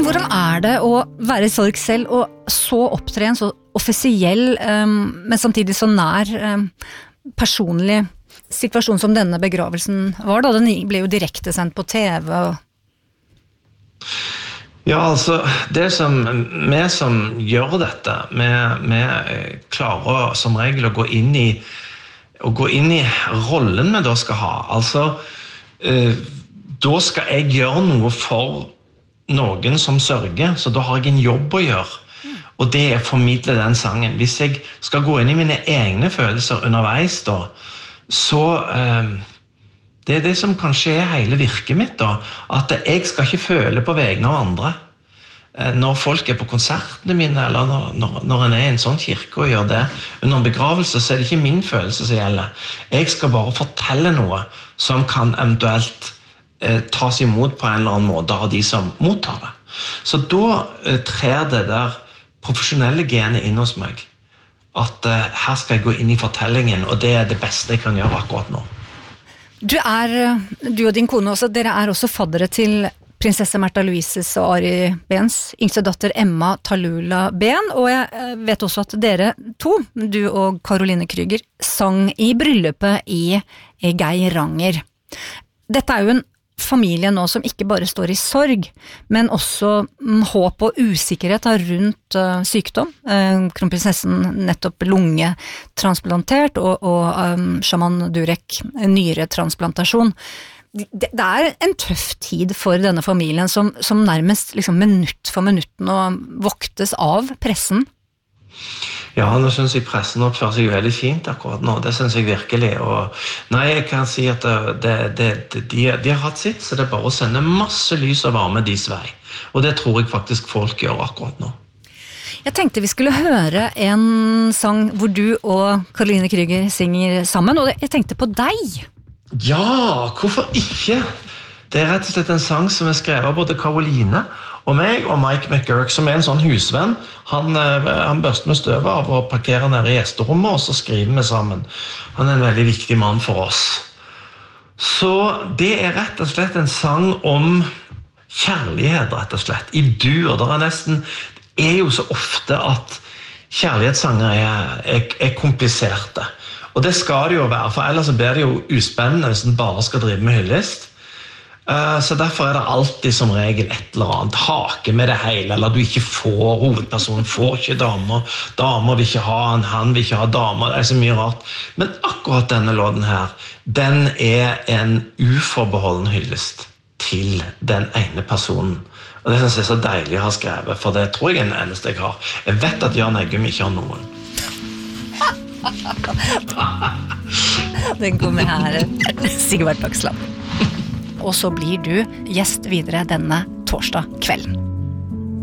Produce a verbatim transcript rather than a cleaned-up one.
Hvordan er det å være i sorg selv, og så opptre en så offisiell, um, men samtidig så nær, um, personlig situasjon som denne begravelsen var da? Den ble jo direkte sendt på T V. Og... Ja, altså, det som vi som gjør dette, vi, vi klarer som regel å gå inn i, å gå inn i rollen vi da skal ha. Altså, uh, da skal jeg gjøre noe for noen som sørger, så da har jeg en jobb å gjøre. Og det er å formidle den sangen. Hvis jeg skal gå inn i mine egne følelser underveis da, så eh, det er det som kanskje er hele virket mitt da, at jeg skal ikke føle på vegne av andre. Eh, når folk er på konsertene mine, eller når, når, når en er i en sånn kirke og gjør det, under en begravelse, så er det ikke min følelse som gjelder. Jeg skal bare fortelle noe som kan eventuelt eh, tas imot på en eller annen måte av de som mottar det. Så da eh, trer det der profesjonelle genet inn hos meg, at uh, her skal jeg gå inn i fortellingen, og det er det beste jeg kan gjøre akkurat nå. Du er, du og din kone også, dere er også faddere til prinsesse Märtha Louises og Ari Behns yngste datter Emma Tallulah Behn, og jeg vet også at dere to, du og Caroline Krüger, sang i bryllupet i Geiranger. Dette er jo en familie nå som ikke bare står i sorg, men også mm, håp og usikkerhet rundt uh, sykdom. Uh, kronprinsessen nettopp lungetransplantert, og, og um, Shaman Durek nyretransplantasjon. Det, det er en tøff tid for denne familien som, som nærmest liksom, minutt for minutt nå voktes av pressen. Ja, nå synes jeg pressen oppfører seg veldig fint akkurat nå, det synes jeg virkelig, og nei, jeg kan si at det, det, det, de, de har hatt sitt, så det er bare å sende masse lys og varme deres vei, og det tror jeg faktisk folk gjør akkurat nå. Jeg tenkte vi skulle høre en sang hvor du og Caroline Krüger synger sammen, og jeg tenkte på deg. Ja, hvorfor ikke? Det er rett og slett en sang som er skrevet av både Caroline og meg og Mike McGurk, som er en sånn husvenn. Han, han børster med støvet av og parkerer nede i gjesterommet, og så skriver vi sammen. Han er en veldig viktig mann for oss. Så det er rett og slett en sang om kjærlighet, rett og slett, i dur. Det er nesten, det er jo så ofte at kjærlighetssanger er, er, er kompliserte. Og det skal det jo være, for ellers blir det jo uspennende hvis den bare skal drive med hyllest. Så derfor er det alltid som regel et eller annet hake med det hele, eller du ikke får, hovedpersonen får ikke damer, damer vil ikke ha han, han vil ikke ha damer, det er så mye rart. Men akkurat denne låten her, den er en uforbeholden hyllest til den ene personen. Og det synes jeg er så deilig å ha skrevet, for det tror jeg er den eneste jeg har. Jeg vet at Jan Eggum ikke har noen. Den kommer her, Sigvard Dagsland. Og så blir du gjest videre denne torsdag kvelden.